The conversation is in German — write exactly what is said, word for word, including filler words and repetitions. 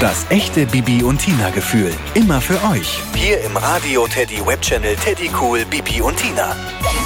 Das echte Bibi und Tina Gefühl. Immer für euch. Hier im Radio Teddy Webchannel Teddy Cool Bibi und Tina.